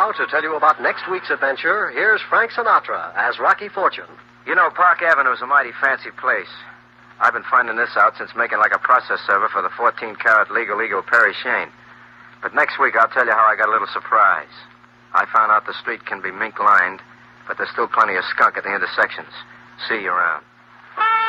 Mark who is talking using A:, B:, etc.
A: Now, to tell you about next week's adventure, here's Frank Sinatra as Rocky Fortune.
B: You know, Park Avenue is a mighty fancy place. I've been finding this out since making like a process server for the 14-carat legal Eagle Perry Shane. But next week, I'll tell you how I got a little surprise. I found out the street can be mink-lined, but there's still plenty of skunk at the intersections. See you around.